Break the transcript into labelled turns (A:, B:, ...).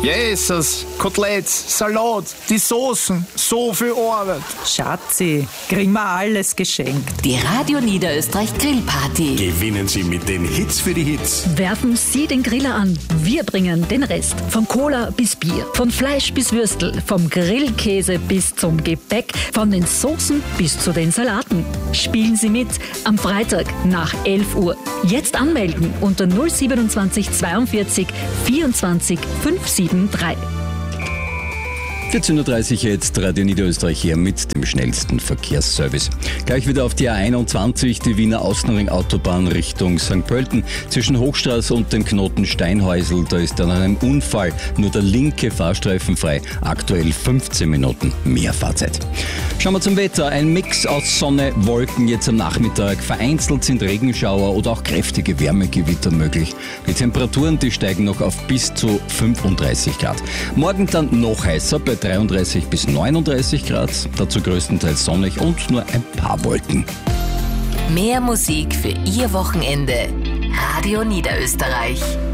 A: Jesus, Koteletts, Salat, die Soßen, so viel Arbeit.
B: Schatzi, kriegen wir alles geschenkt.
C: Die Radio Niederösterreich Grillparty.
D: Gewinnen Sie mit den Hits für die Hits.
E: Werfen Sie den Griller an. Wir bringen den Rest. Von Cola bis Bier, von Fleisch bis Würstel, vom Grillkäse bis zum Gebäck, von den Soßen bis zu den Salaten. Spielen Sie mit am Freitag nach 11 Uhr. Jetzt anmelden unter 027 42 24 573.
F: 14.30 Uhr jetzt, Radio Niederösterreich hier mit dem schnellsten Verkehrsservice. Gleich wieder auf die A21, die Wiener Außenring-Autobahn Richtung St. Pölten. Zwischen Hochstraße und dem Knoten Steinhäusl, da ist dann einem Unfall nur der linke Fahrstreifen frei. Aktuell 15 Minuten mehr Fahrzeit. Schauen wir zum Wetter. Ein Mix aus Sonne, Wolken jetzt am Nachmittag. Vereinzelt sind Regenschauer oder auch kräftige Wärmegewitter möglich. Die Temperaturen, die steigen noch auf bis zu 35 Grad. Morgen dann noch heißer bei 33 bis 39 Grad, dazu größtenteils sonnig und nur ein paar Wolken.
C: Mehr Musik für Ihr Wochenende. Radio Niederösterreich.